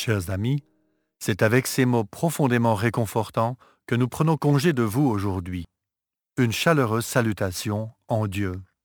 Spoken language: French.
Chers amis, c'est avec ces mots profondément réconfortants que nous prenons congé de vous aujourd'hui. Une chaleureuse salutation en Dieu.